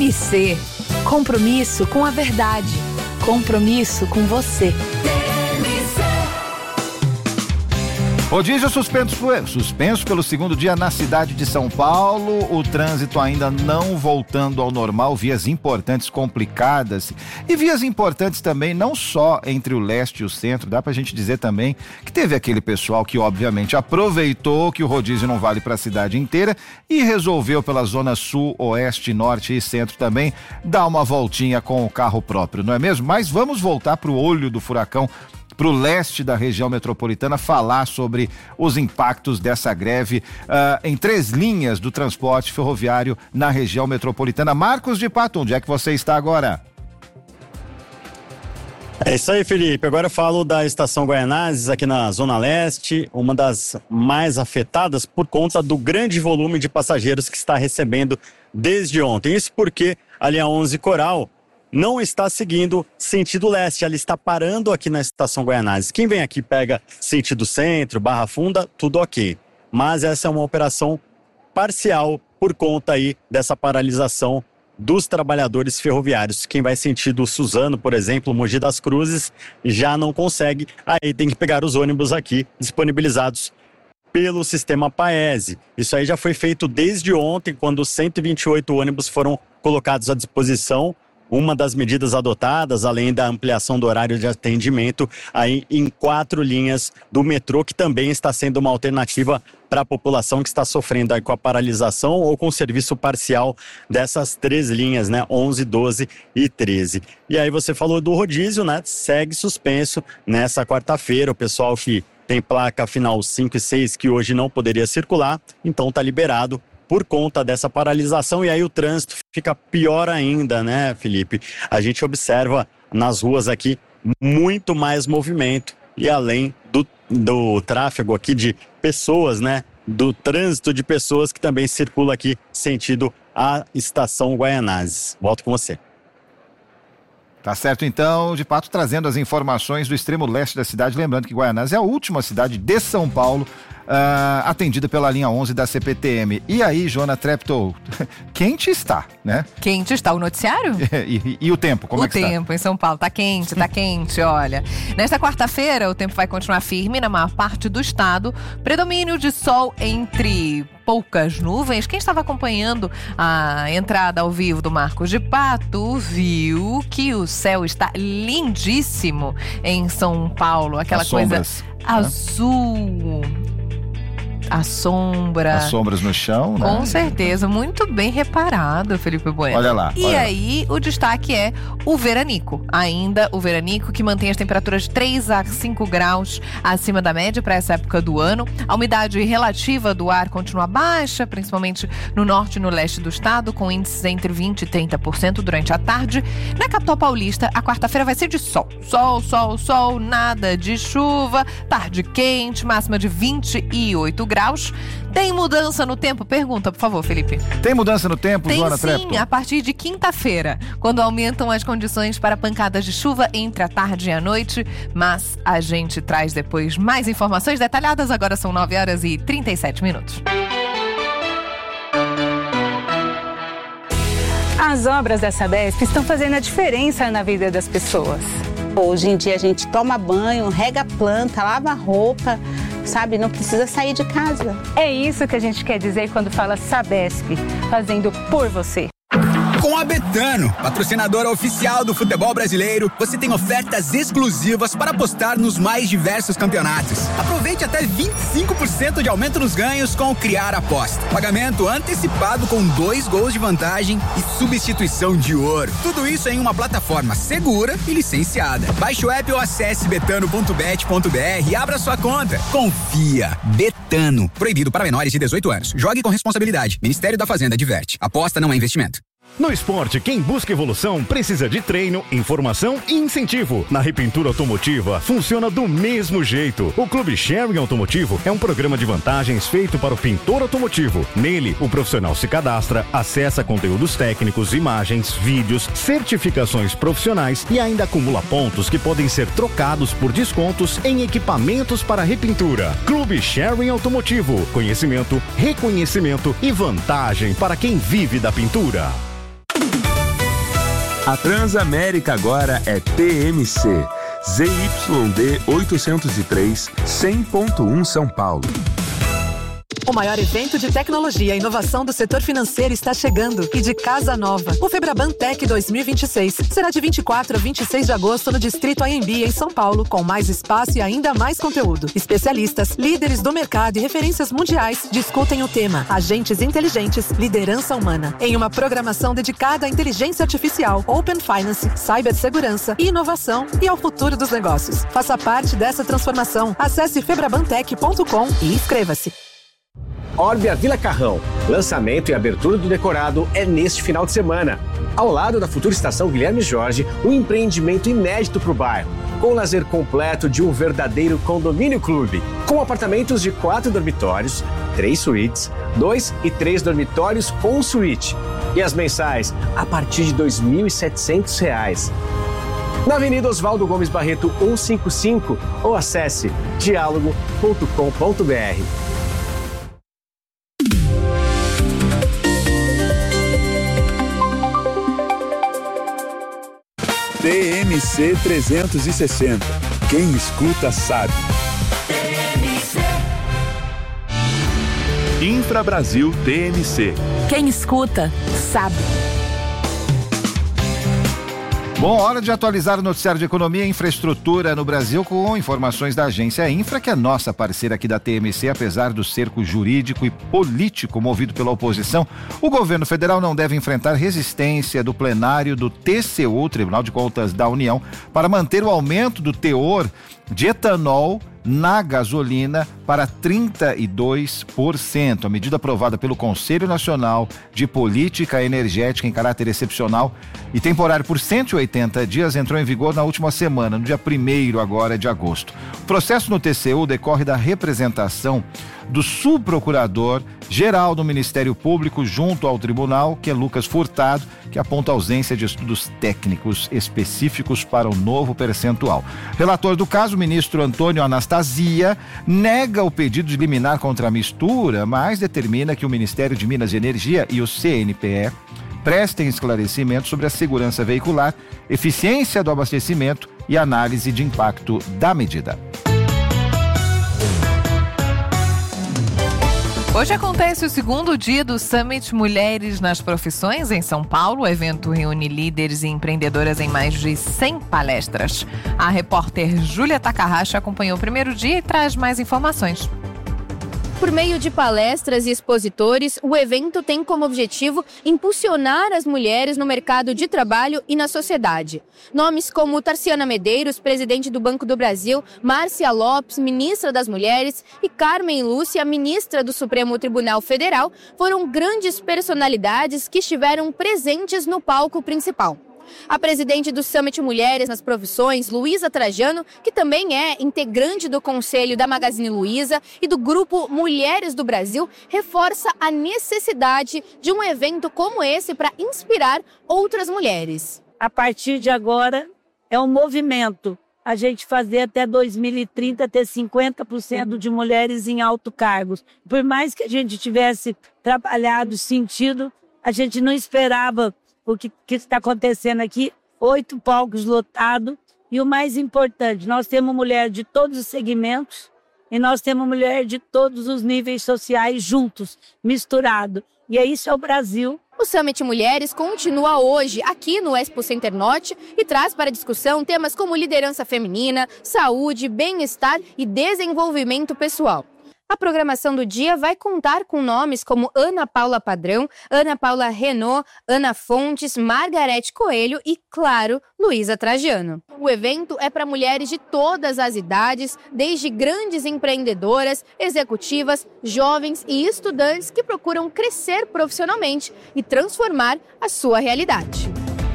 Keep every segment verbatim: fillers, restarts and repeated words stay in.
M C, compromisso com a verdade, compromisso com você. Rodízio suspenso, suspenso pelo segundo dia na cidade de São Paulo, o trânsito ainda não voltando ao normal, vias importantes complicadas e vias importantes também não só entre o leste e o centro, dá pra gente dizer também que teve aquele pessoal que obviamente aproveitou que o rodízio não vale para a cidade inteira e resolveu pela zona sul, oeste, norte e centro também dar uma voltinha com o carro próprio, não é mesmo? Mas vamos voltar pro olho do furacão, para o leste da região metropolitana, falar sobre os impactos dessa greve uh, em três linhas do transporte ferroviário na região metropolitana. Marcos de Pato, onde é que você está agora? É isso aí, Felipe. Agora eu falo da estação Guaianazes, aqui na Zona Leste, uma das mais afetadas por conta do grande volume de passageiros que está recebendo desde ontem. Isso porque a linha onze Coral não está seguindo sentido leste, ela está parando aqui na estação Guaianazes. Quem vem aqui pega sentido centro, Barra Funda, tudo ok. Mas essa é uma operação parcial por conta aí dessa paralisação dos trabalhadores ferroviários. Quem vai sentido Suzano, por exemplo, Mogi das Cruzes, já não consegue, aí tem que pegar os ônibus aqui disponibilizados pelo sistema Paese. Isso aí já foi feito desde ontem, quando cento e vinte e oito ônibus foram colocados à disposição. Uma das medidas adotadas, além da ampliação do horário de atendimento, aí em quatro linhas do metrô, que também está sendo uma alternativa para a população que está sofrendo aí com a paralisação ou com o serviço parcial dessas três linhas, né? onze, doze e treze. E aí você falou do rodízio, né? Segue suspenso nessa quarta-feira. O pessoal que tem placa final cinco e seis, que hoje não poderia circular, então está liberado por conta dessa paralisação, e aí o trânsito fica pior ainda, né, Felipe? A gente observa nas ruas aqui muito mais movimento, e além do, do tráfego aqui de pessoas, né, do trânsito de pessoas que também circula aqui sentido a estação Guaianazes. Volto com você. Tá certo, então, de Pato trazendo as informações do extremo leste da cidade, lembrando que Guaianazes é a última cidade de São Paulo Uh, atendida pela linha onze da C P T M. E aí, Joana Treptow, quente está, né? Quente está o noticiário? e, e, e o tempo, como o é que está? O tempo em São Paulo, tá quente, tá quente, olha. Nesta quarta-feira, o tempo vai continuar firme na maior parte do estado. Predomínio de sol entre poucas nuvens. Quem estava acompanhando a entrada ao vivo do Marcos de Pato viu que o céu está lindíssimo em São Paulo. Aquela As coisa sombras, azul... Né? A sombra. As sombras no chão, né? Com certeza, muito bem reparado, Felipe Bueno. Olha lá. E olha aí, lá. o destaque é o veranico. Ainda o veranico, que mantém as temperaturas de três a cinco graus acima da média para essa época do ano. A umidade relativa do ar continua baixa, principalmente no norte e no leste do estado, com índices entre vinte e trinta por cento durante a tarde. Na capital paulista, a quarta-feira vai ser de sol. Sol, sol, sol, nada de chuva. Tarde quente, máxima de vinte e oito graus. Tem mudança no tempo? Pergunta, por favor, Felipe. Tem mudança no tempo, Tem Joana sim, Treptow? a partir de quinta-feira, quando aumentam as condições para pancadas de chuva entre a tarde e a noite, mas a gente traz depois mais informações detalhadas. Agora são nove horas e trinta e sete minutos. As obras da Sabesp estão fazendo a diferença na vida das pessoas. Hoje em dia a gente toma banho, rega a planta, lava a roupa, sabe? Não precisa sair de casa. É isso que a gente quer dizer quando fala Sabesp, fazendo por você. Com a Betano, patrocinadora oficial do futebol brasileiro, você tem ofertas exclusivas para apostar nos mais diversos campeonatos. Aproveite até vinte e cinco por cento de aumento nos ganhos com o Criar Aposta. Pagamento antecipado com dois gols de vantagem e substituição de ouro. Tudo isso em uma plataforma segura e licenciada. Baixe o app ou acesse betano ponto bet ponto br e abra sua conta. Confia. Betano. Proibido para menores de dezoito anos. Jogue com responsabilidade. Ministério da Fazenda adverte. Aposta não é investimento. No esporte, quem busca evolução precisa de treino, informação e incentivo. Na Repintura Automotiva, funciona do mesmo jeito. O Clube Sharing Automotivo é um programa de vantagens feito para o pintor automotivo. Nele, o profissional se cadastra, acessa conteúdos técnicos, imagens, vídeos, certificações profissionais e ainda acumula pontos que podem ser trocados por descontos em equipamentos para repintura. Clube Sharing Automotivo. Conhecimento, reconhecimento e vantagem para quem vive da pintura. A Transamérica agora é T M C, Z Y D oitocentos e três, cem ponto um São Paulo. O maior evento de tecnologia e inovação do setor financeiro está chegando e de casa nova. O Febraban Tech dois mil e vinte e seis será de vinte e quatro a vinte e seis de agosto no Distrito A M B, em São Paulo, com mais espaço e ainda mais conteúdo. Especialistas, líderes do mercado e referências mundiais discutem o tema Agentes Inteligentes, Liderança Humana, em uma programação dedicada à inteligência artificial, Open Finance, cibersegurança e inovação e ao futuro dos negócios. Faça parte dessa transformação. Acesse febrabantech ponto com e inscreva-se. Orbia Vila Carrão. Lançamento e abertura do decorado é neste final de semana. Ao lado da futura estação Guilherme Jorge, um empreendimento inédito para o bairro, com o lazer completo de um verdadeiro condomínio clube, com apartamentos de quatro dormitórios, três suítes, dois e três dormitórios com suíte. E as mensais a partir de dois mil e setecentos reais. Na Avenida Oswaldo Gomes Barreto cento e cinquenta e cinco ou acesse diálogo ponto com ponto br. T M C trezentos e sessenta. Quem escuta sabe. Infra Brasil T M C. Quem escuta sabe. Bom, hora de atualizar o noticiário de economia e infraestrutura no Brasil com informações da agência Infra, que é nossa parceira aqui da T M C, apesar do cerco jurídico e político movido pela oposição. O governo federal não deve enfrentar resistência do plenário do T C U, Tribunal de Contas da União, para manter o aumento do teor de etanol na gasolina para trinta e dois por cento. A medida aprovada pelo Conselho Nacional de Política Energética em caráter excepcional e temporário por cento e oitenta dias entrou em vigor na última semana, no dia primeiro agora de agosto. O processo no T C U decorre da representação do subprocurador-geral do Ministério Público junto ao tribunal, que é Lucas Furtado, que aponta a ausência de estudos técnicos específicos para o novo percentual. Relator do caso, o ministro Antônio Anastasia, nega o pedido de liminar contra a mistura, mas determina que o Ministério de Minas e Energia e o C N P E prestem esclarecimento sobre a segurança veicular, eficiência do abastecimento e análise de impacto da medida. Hoje acontece o segundo dia do Summit Mulheres nas Profissões em São Paulo. O evento reúne líderes e empreendedoras em mais de cem palestras. A repórter Júlia Takahashi acompanhou o primeiro dia e traz mais informações. Por meio de palestras e expositores, o evento tem como objetivo impulsionar as mulheres no mercado de trabalho e na sociedade. Nomes como Tarciana Medeiros, presidente do Banco do Brasil, Márcia Lopes, ministra das Mulheres, e Carmen Lúcia, ministra do Supremo Tribunal Federal, foram grandes personalidades que estiveram presentes no palco principal. A presidente do Summit Mulheres nas Profissões, Luísa Trajano, que também é integrante do Conselho da Magazine Luiza e do Grupo Mulheres do Brasil, reforça a necessidade de um evento como esse para inspirar outras mulheres. A partir de agora, é um movimento. A gente fazer até dois mil e trinta ter cinquenta por cento de mulheres em alto cargos. Por mais que a gente tivesse trabalhado, sentido, a gente não esperava o que está acontecendo aqui, oito palcos lotados, e o mais importante, nós temos mulher de todos os segmentos e nós temos mulher de todos os níveis sociais juntos, misturado. E é isso é o Brasil. O Summit Mulheres continua hoje aqui no Expo Center Norte e traz para discussão temas como liderança feminina, saúde, bem-estar e desenvolvimento pessoal. A programação do dia vai contar com nomes como Ana Paula Padrão, Ana Paula Renault, Ana Fontes, Margarete Coelho e, claro, Luísa Trajano. O evento é para mulheres de todas as idades, desde grandes empreendedoras, executivas, jovens e estudantes que procuram crescer profissionalmente e transformar a sua realidade.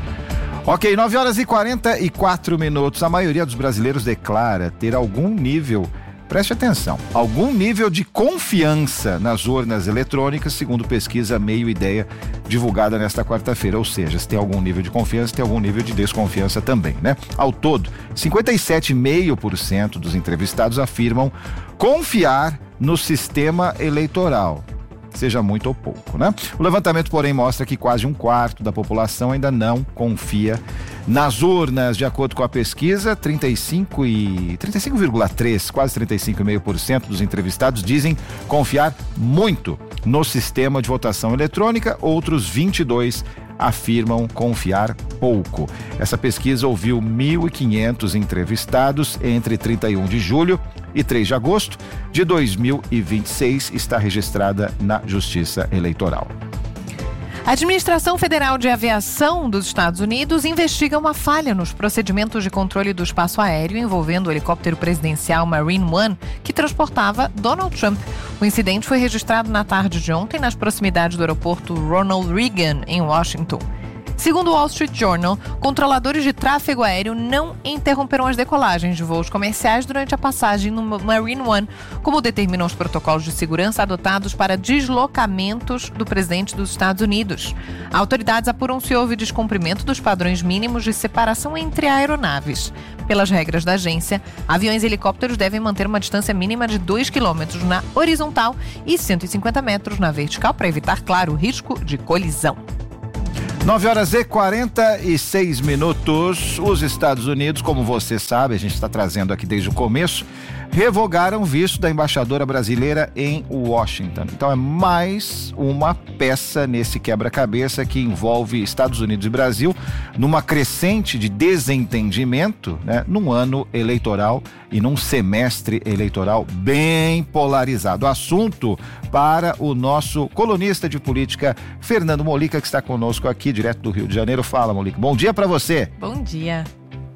Ok, nove horas e quarenta e quatro minutos. A maioria dos brasileiros declara ter algum nível... Preste atenção, algum nível de confiança nas urnas eletrônicas, segundo pesquisa Meio Ideia, divulgada nesta quarta-feira. Ou seja, se tem algum nível de confiança, tem algum nível de desconfiança também, né? Ao todo, cinquenta e sete vírgula cinco por cento dos entrevistados afirmam confiar no sistema eleitoral. seja muito ou pouco, né? O levantamento, porém, mostra que quase um quarto da população ainda não confia nas urnas. De acordo com a pesquisa, trinta e cinco e trinta e cinco vírgula três, quase trinta e cinco vírgula cinco por cento dos entrevistados dizem confiar muito no sistema de votação eletrônica, outros vinte e dois afirmam confiar pouco. Essa pesquisa ouviu mil e quinhentos entrevistados entre trinta e um de julho e três de agosto de dois mil e vinte e seis, está registrada na Justiça Eleitoral. A Administração Federal de Aviação dos Estados Unidos investiga uma falha nos procedimentos de controle do espaço aéreo envolvendo o helicóptero presidencial Marine One, que transportava Donald Trump. O incidente foi registrado na tarde de ontem nas proximidades do aeroporto Ronald Reagan, em Washington. Segundo o Wall Street Journal, controladores de tráfego aéreo não interromperam as decolagens de voos comerciais durante a passagem no Marine One, como determinam os protocolos de segurança adotados para deslocamentos do presidente dos Estados Unidos. Autoridades apuram se houve descumprimento dos padrões mínimos de separação entre aeronaves. Pelas regras da agência, aviões e helicópteros devem manter uma distância mínima de dois quilômetros na horizontal e cento e cinquenta metros na vertical para evitar, claro, o risco de colisão. nove horas e quarenta e seis minutos. Os Estados Unidos, como você sabe, a gente está trazendo aqui desde o começo, revogaram o visto da embaixadora brasileira em Washington. Então é mais uma peça nesse quebra-cabeça que envolve Estados Unidos e Brasil numa crescente de desentendimento, né, num ano eleitoral e num semestre eleitoral bem polarizado. Assunto para o nosso colunista de política, Fernando Molica, que está conosco aqui, direto do Rio de Janeiro. Fala, Molica. Bom dia para você. Bom dia.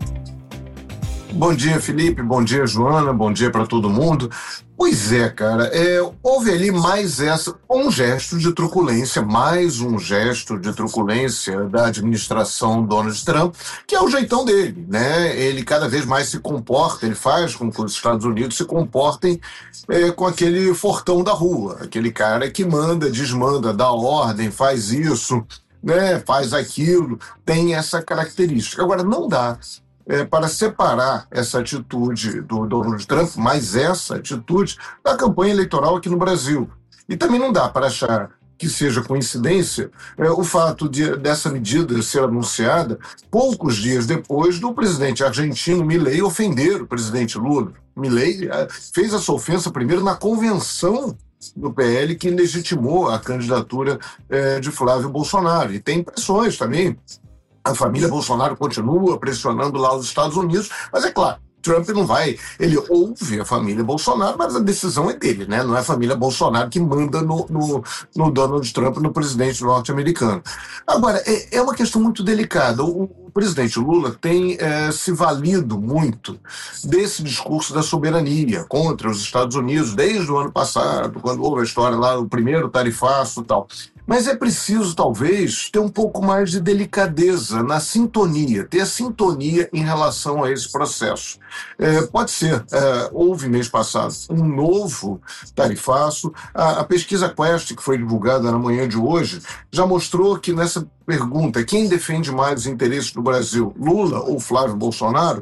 Bom dia, Felipe. Bom dia, Joana. Bom dia para todo mundo. Pois é, cara, é, houve ali mais essa, um gesto de truculência, mais um gesto de truculência da administração Donald Trump, que é o jeitão dele, né? Ele cada vez mais se comporta, ele faz com que os Estados Unidos se comportem é, com aquele fortão da rua, aquele cara que manda, desmanda, dá ordem, faz isso, né? Faz aquilo, tem essa característica. Agora, não dá É, para separar essa atitude do Donald Trump, mais essa atitude, da campanha eleitoral aqui no Brasil. E também não dá para achar que seja coincidência é, o fato de, dessa medida ser anunciada poucos dias depois do presidente argentino Milei ofender o presidente Lula. Milei é, fez essa ofensa primeiro na convenção do P L que legitimou a candidatura é, de Flávio Bolsonaro. E tem pressões também. A família Bolsonaro continua pressionando lá os Estados Unidos, mas é claro, Trump não vai, ele ouve a família Bolsonaro, mas a decisão é dele, né? Não é a família Bolsonaro que manda no, no, no Donald Trump, no presidente norte-americano. Agora, é, é uma questão muito delicada. O, o presidente Lula tem é, se valido muito desse discurso da soberania contra os Estados Unidos desde o ano passado, quando houve a história lá, o primeiro tarifaço e tal. Mas é preciso, talvez, ter um pouco mais de delicadeza na sintonia, ter a sintonia em relação a esse processo. É, pode ser, é, houve mês passado um novo tarifaço. A, a pesquisa Quest, que foi divulgada na manhã de hoje, já mostrou que nessa pergunta, quem defende mais os interesses do Brasil, Lula ou Flávio Bolsonaro?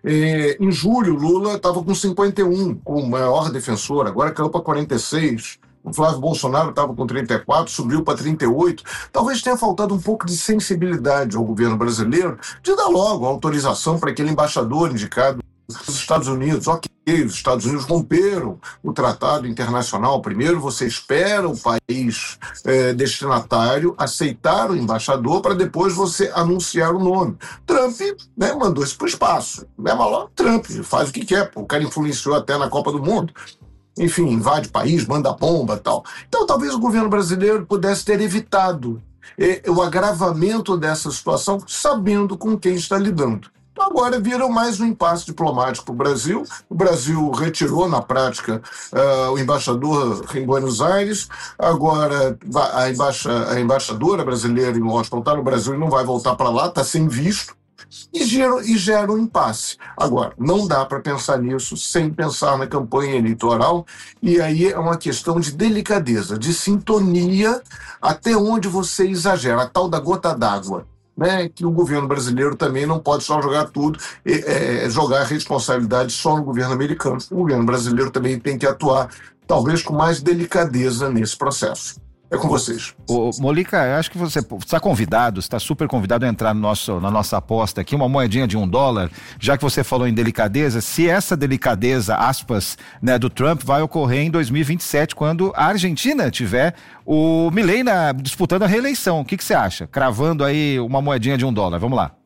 É, em julho, Lula estava com cinquenta e um, com o maior defensor, agora caiu para quarenta e seis. O Flávio Bolsonaro estava com trinta e quatro, subiu para trinta e oito. Talvez tenha faltado um pouco de sensibilidade ao governo brasileiro de dar logo a autorização para aquele embaixador indicado dos Estados Unidos. Ok, os Estados Unidos romperam o tratado internacional. Primeiro você espera o país é, destinatário aceitar o embaixador para depois você anunciar o nome. Trump, né, mandou isso para o espaço. Leva lá, Trump faz o que quer. O cara influenciou até na Copa do Mundo. Enfim, invade país, manda bomba e tal. Então, talvez o governo brasileiro pudesse ter evitado eh, o agravamento dessa situação, sabendo com quem está lidando. Então, agora vira mais um impasse diplomático para o Brasil. O Brasil retirou, na prática, uh, o embaixador em Buenos Aires. Agora, a, embaixa, a embaixadora brasileira em Washington está no Brasil e não vai voltar para lá, está sem visto. E gera, e gera um impasse. Agora, não dá para pensar nisso sem pensar na campanha eleitoral, e aí é uma questão de delicadeza, de sintonia, até onde você exagera, a tal da gota d'água, né? Que o governo brasileiro também não pode só jogar tudo, é, é, jogar a responsabilidade só no governo americano. O governo brasileiro também tem que atuar, talvez com mais delicadeza nesse processo. É com vocês. Ô, Molica, eu acho que você está convidado, está super convidado a entrar no nosso, na nossa aposta aqui, uma moedinha de um dólar, já que você falou em delicadeza, se essa delicadeza, aspas, né, do Trump vai ocorrer em dois mil e vinte e sete, quando a Argentina tiver o Milei na, disputando a reeleição. O que, que você acha? Cravando aí uma moedinha de um dólar, vamos lá.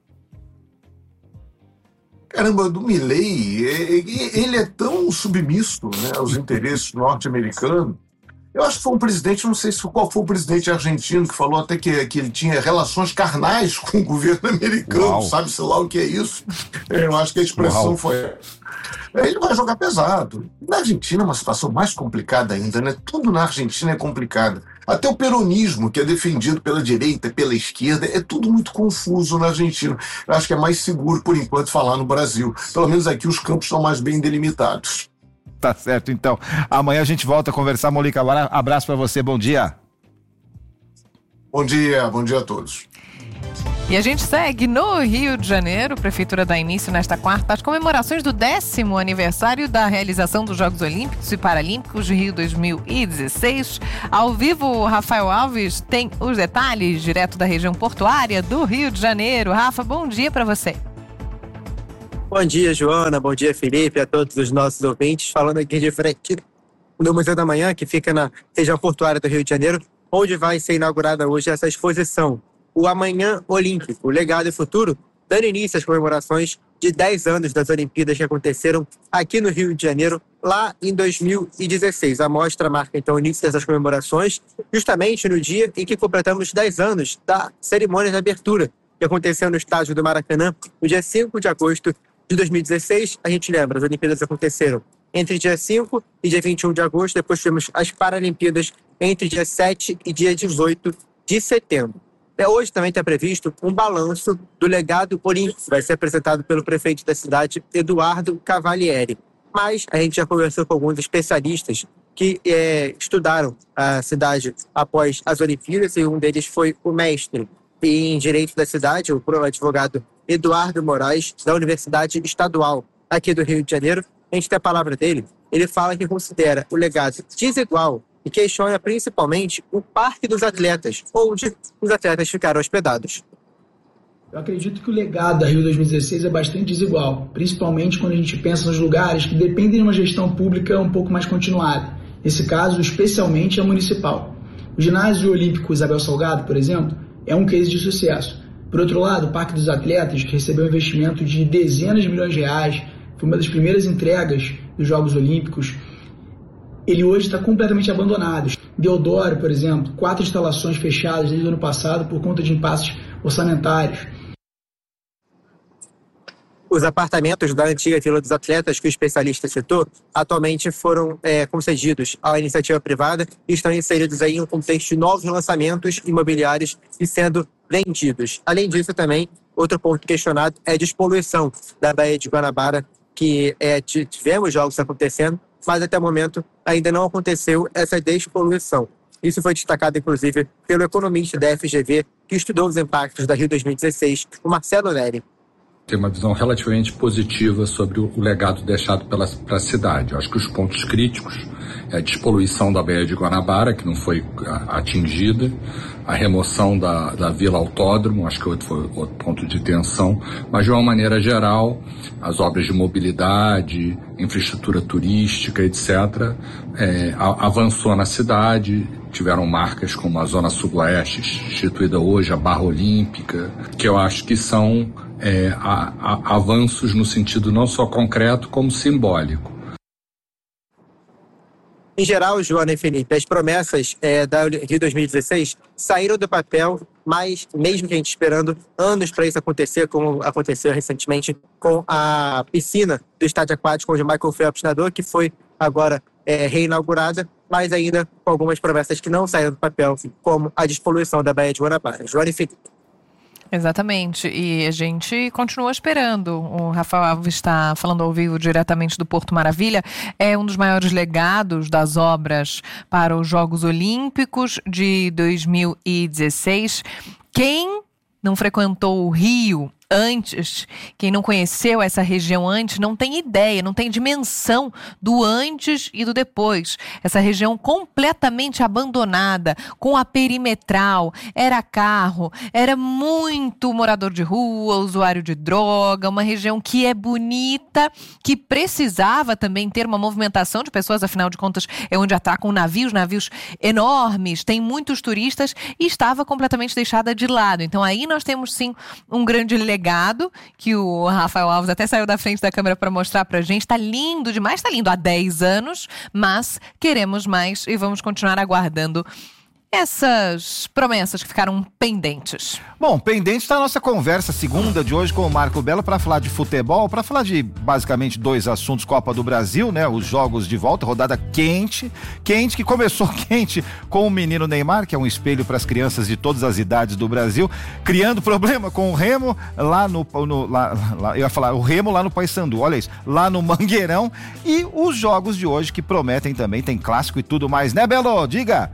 Caramba, do Milei, ele é tão submisso, né, aos interesses norte-americanos. Eu acho que foi um presidente, não sei se qual foi o presidente argentino, que falou até que, que ele tinha relações carnais com o governo americano, sabe-se lá o que é isso. Eu acho que a expressão Uau. foi... Ele vai jogar pesado. Na Argentina é uma situação mais complicada ainda, né? Tudo na Argentina é complicado. Até o peronismo, que é defendido pela direita e pela esquerda, é tudo muito confuso na Argentina. Eu acho que é mais seguro, por enquanto, falar no Brasil. Pelo menos aqui os campos estão mais bem delimitados. Tá certo, então. Amanhã a gente volta a conversar, Molica. Abraço para você, bom dia. Bom dia, bom dia a todos. E a gente segue no Rio de Janeiro. A Prefeitura dá início nesta quarta às comemorações do décimo aniversário da realização dos Jogos Olímpicos e Paralímpicos de Rio dois mil e dezesseis. Ao vivo, Rafael Alves tem os detalhes direto da região portuária do Rio de Janeiro. Rafa, bom dia para você. Bom dia, Joana. Bom dia, Felipe, a todos os nossos ouvintes. Falando aqui de frente do Museu da Manhã, que fica na região portuária do Rio de Janeiro, onde vai ser inaugurada hoje essa exposição, o Amanhã Olímpico, o Legado e Futuro, dando início às comemorações de dez anos das Olimpíadas que aconteceram aqui no Rio de Janeiro, lá em dois mil e dezesseis. A mostra marca, então, o início dessas comemorações, justamente no dia em que completamos dez anos da cerimônia de abertura, que aconteceu no estádio do Maracanã, no dia cinco de agosto de dois mil e dezesseis. A gente lembra, as Olimpíadas aconteceram entre dia cinco e dia vinte e um de agosto, depois tivemos as Paralimpíadas entre dia sete e dia dezoito de setembro. Até hoje também está previsto um balanço do legado olímpico, vai ser apresentado pelo prefeito da cidade, Eduardo Cavalieri. Mas a gente já conversou com alguns especialistas que é, estudaram a cidade após as Olimpíadas, e um deles foi o mestre em Direito da cidade, o advogado Eduardo Moraes, da Universidade Estadual aqui do Rio de Janeiro. A gente tem a palavra dele. Ele fala que considera o legado desigual e questiona principalmente o Parque dos Atletas, onde os atletas ficaram hospedados. Eu acredito que o legado da Rio dois mil e dezesseis é bastante desigual, principalmente quando a gente pensa nos lugares que dependem de uma gestão pública um pouco mais continuada. Nesse caso, especialmente a municipal. O ginásio olímpico Isabel Salgado, por exemplo, é um case de sucesso. Por outro lado, o Parque dos Atletas, que recebeu um investimento de dezenas de milhões de reais, foi uma das primeiras entregas dos Jogos Olímpicos, ele hoje está completamente abandonado. Deodoro, por exemplo, quatro instalações fechadas desde o ano passado por conta de impasses orçamentários. Os apartamentos da antiga Vila dos Atletas, que o especialista citou, atualmente foram é, concedidos à iniciativa privada e estão inseridos aí em um contexto de novos lançamentos imobiliários e sendo vendidos. Além disso, também, outro ponto questionado é a despoluição da Baía de Guanabara, que é, tivemos jogos acontecendo, mas até o momento ainda não aconteceu essa despoluição. Isso foi destacado, inclusive, pelo economista da F G V, que estudou os impactos da Rio dois mil e dezesseis, o Marcelo Neri. Tem uma visão relativamente positiva sobre o legado deixado pela, pela cidade. Eu acho que os pontos críticos é a despoluição da Baía de Guanabara, que não foi atingida, a remoção da, da Vila Autódromo, acho que outro foi outro ponto de tensão, mas de uma maneira geral, as obras de mobilidade, infraestrutura turística, etcétera, é, avançou na cidade. Tiveram marcas como a Zona Sudoeste, instituída hoje, a Barra Olímpica, que eu acho que são é, a, a, avanços no sentido não só concreto, como simbólico. Em geral, Joana e Felipe, as promessas é, da Rio dois mil e dezesseis saíram do papel, mas mesmo que a gente esperando anos para isso acontecer, como aconteceu recentemente com a piscina do estádio aquático onde Michael Phelps nadou, que foi agora é, reinaugurada, mas ainda com algumas promessas que não saíram do papel, como a despoluição da Baía de Guanabara. Joana e Felipe. Exatamente, e a gente continua esperando. O Rafael Alves está falando ao vivo diretamente do Porto Maravilha. É um dos maiores legados das obras para os Jogos Olímpicos de dois mil e dezesseis. Quem não frequentou o Rio antes, quem não conheceu essa região antes, não tem ideia, não tem dimensão do antes e do depois. Essa região completamente abandonada, com a perimetral, era carro, era muito morador de rua, usuário de droga, uma região que é bonita, que precisava também ter uma movimentação de pessoas, afinal de contas é onde atracam navios, navios enormes, tem muitos turistas e estava completamente deixada de lado. Então aí nós temos sim um grande legado que o Rafael Alves até saiu da frente da câmera para mostrar pra gente. Tá lindo demais, tá lindo há dez anos, mas queremos mais e vamos continuar aguardando essas promessas que ficaram pendentes. Bom, pendente está a nossa conversa segunda de hoje com o Marco Belo para falar de futebol, para falar de basicamente dois assuntos: Copa do Brasil, né? Os jogos de volta, rodada quente, quente que começou quente com o menino Neymar, que é um espelho para as crianças de todas as idades do Brasil, criando problema com o Remo lá no, no lá, lá, eu ia falar o Remo lá no Paysandu, olha isso, lá no Mangueirão, e os jogos de hoje que prometem também, tem clássico e tudo mais, né, Belo? Diga!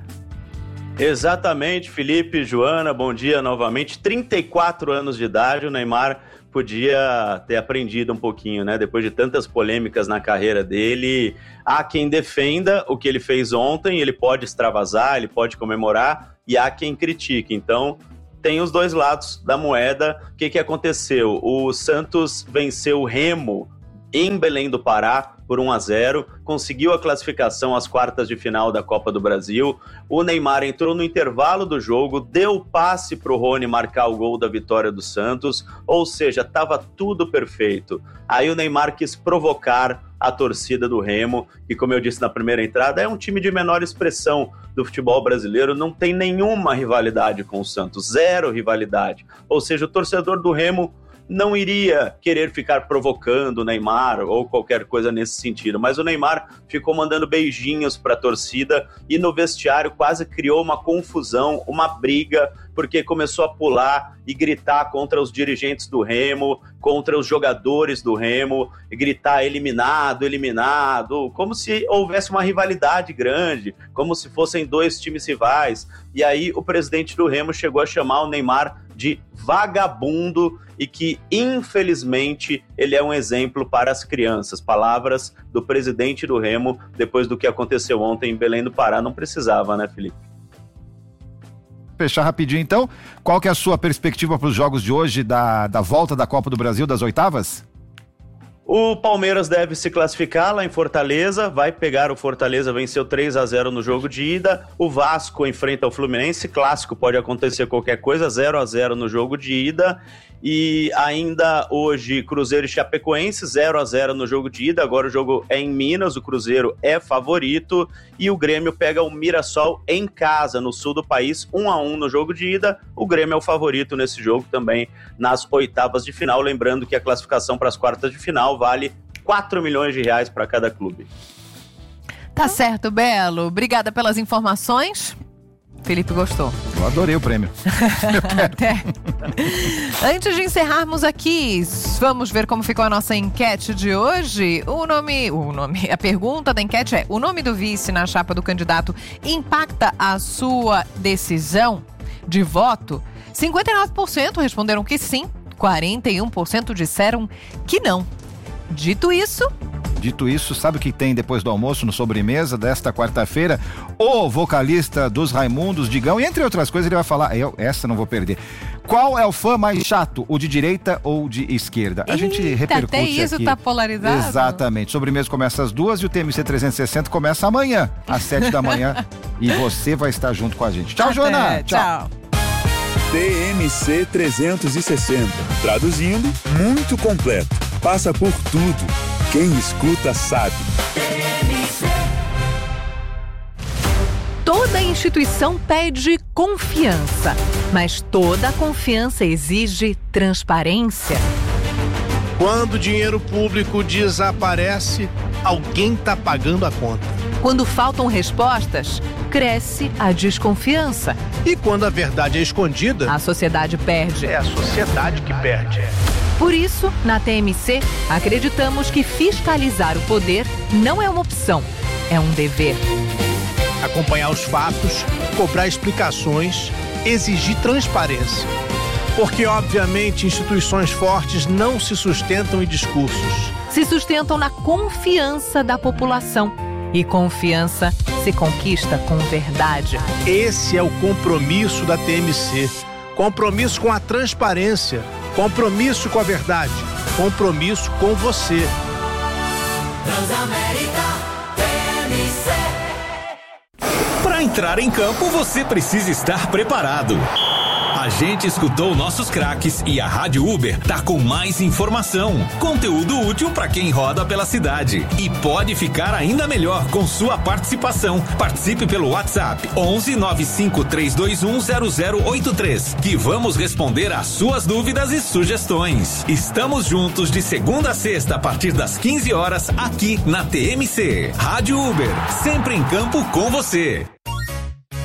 Exatamente, Felipe, Joana, bom dia novamente. trinta e quatro anos de idade, o Neymar podia ter aprendido um pouquinho, né? Depois de tantas polêmicas na carreira dele, há quem defenda o que ele fez ontem, ele pode extravasar, ele pode comemorar, e há quem critique. Então, tem os dois lados da moeda. O que que aconteceu? O Santos venceu o Remo em Belém do Pará por um a zero, conseguiu a classificação às quartas de final da Copa do Brasil. O Neymar entrou no intervalo do jogo, deu passe para o Rony marcar o gol da vitória do Santos, ou seja, estava tudo perfeito. Aí o Neymar quis provocar a torcida do Remo, que, como eu disse na primeira entrada, é um time de menor expressão do futebol brasileiro, não tem nenhuma rivalidade com o Santos, zero rivalidade. Ou seja, o torcedor do Remo não iria querer ficar provocando o Neymar ou qualquer coisa nesse sentido, mas o Neymar ficou mandando beijinhos para a torcida e no vestiário quase criou uma confusão, uma briga, porque começou a pular e gritar contra os dirigentes do Remo, contra os jogadores do Remo, e gritar eliminado, eliminado, como se houvesse uma rivalidade grande, como se fossem dois times rivais. E aí o presidente do Remo chegou a chamar o Neymar de vagabundo e que, infelizmente, ele é um exemplo para as crianças. Palavras do presidente do Remo depois do que aconteceu ontem em Belém do Pará. Não precisava, né, Felipe? Fechar rapidinho, então. Qual que é a sua perspectiva para os jogos de hoje da, da volta da Copa do Brasil, das oitavas? O Palmeiras deve se classificar lá em Fortaleza, vai pegar o Fortaleza, venceu três a zero no jogo de ida. O Vasco enfrenta o Fluminense, clássico, pode acontecer qualquer coisa, zero a zero no jogo de ida. E ainda hoje, Cruzeiro e Chapecoense, zero a zero no jogo de ida. Agora o jogo é em Minas, o Cruzeiro é favorito. E o Grêmio pega o Mirassol em casa, no sul do país, um a um no jogo de ida. O Grêmio é o favorito nesse jogo também nas oitavas de final. Lembrando que a classificação para as quartas de final vale quatro milhões de reais para cada clube. Tá certo, Belo. Obrigada pelas informações. Felipe gostou. Eu adorei o prêmio. Até. Antes de encerrarmos aqui, vamos ver como ficou a nossa enquete de hoje. O nome, o nome, a pergunta da enquete é: o nome do vice na chapa do candidato impacta a sua decisão de voto? cinquenta e nove por cento responderam que sim, quarenta e um por cento disseram que não. Dito isso... Dito isso, sabe o que tem depois do almoço no sobremesa desta quarta-feira? O vocalista dos Raimundos, Digão, e entre outras coisas ele vai falar, eu, essa não vou perder. Qual é o fã mais chato, o de direita ou de esquerda? A Eita, gente repercute até isso aqui. Tá polarizado? Exatamente. Sobremesa começa às duas e o T M C trezentos e sessenta começa amanhã, às sete da manhã. E você vai estar junto com a gente. Tchau, até, Joana! Tchau. T M C trezentos e sessenta. Traduzindo, muito completo. Passa por tudo. Quem escuta sabe. Toda instituição pede confiança, mas toda confiança exige transparência. Quando o dinheiro público desaparece, alguém está pagando a conta. Quando faltam respostas, cresce a desconfiança. E quando a verdade é escondida, a sociedade perde. É a sociedade que perde. Por isso, na T M C, acreditamos que fiscalizar o poder não é uma opção, é um dever. Acompanhar os fatos, cobrar explicações, exigir transparência. Porque, obviamente, instituições fortes não se sustentam em discursos. Se sustentam na confiança da população. E confiança se conquista com verdade. Esse é o compromisso da T M C. Compromisso com a transparência. Compromisso com a verdade. Compromisso com você. Transamérica T M C. Para entrar em campo, você precisa estar preparado. A gente escutou nossos craques e a Rádio Uber tá com mais informação, conteúdo útil para quem roda pela cidade e pode ficar ainda melhor com sua participação. Participe pelo WhatsApp onze nove cinco três dois um zero zero oito três, que vamos responder às suas dúvidas e sugestões. Estamos juntos de segunda a sexta a partir das quinze horas aqui na T M C. Rádio Uber, sempre em campo com você.